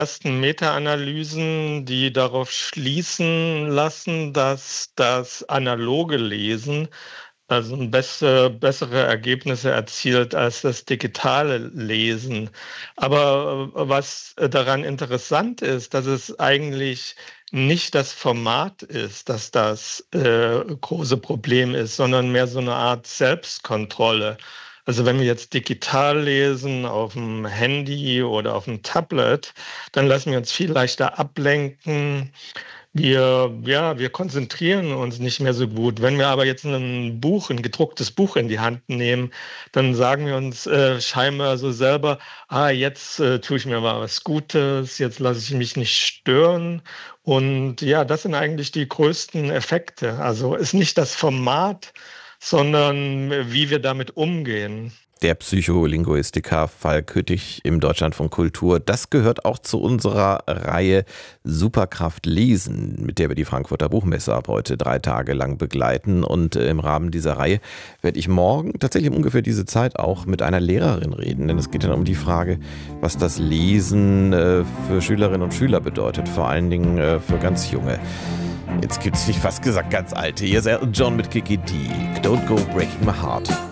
ersten Meta-Analysen, die darauf schließen lassen, dass das analoge Lesen also bessere Ergebnisse erzielt als das digitale Lesen. Aber was daran interessant ist, dass es eigentlich nicht das Format ist, dass das große Problem ist, sondern mehr so eine Art Selbstkontrolle. Also wenn wir jetzt digital lesen auf dem Handy oder auf dem Tablet, dann lassen wir uns viel leichter ablenken. Wir konzentrieren uns nicht mehr so gut. Wenn wir aber jetzt ein gedrucktes Buch in die Hand nehmen, dann sagen wir uns scheinbar so selber, jetzt tue ich mir mal was Gutes, jetzt lasse ich mich nicht stören. Und ja, das sind eigentlich die größten Effekte. Also ist nicht das Format, sondern wie wir damit umgehen. Der Psycholinguistiker Falk Hüttich im Deutschlandfunk Kultur. Das gehört auch zu unserer Reihe Superkraft lesen, mit der wir die Frankfurter Buchmesse ab heute 3 Tage lang begleiten. Und im Rahmen dieser Reihe werde ich morgen tatsächlich um ungefähr diese Zeit auch mit einer Lehrerin reden. Denn es geht dann um die Frage, was das Lesen für Schülerinnen und Schüler bedeutet, vor allen Dingen für ganz Junge. Jetzt gibt es nicht fast gesagt ganz alte. Hier ist Elton John mit Kiki D. Don't go breaking my heart.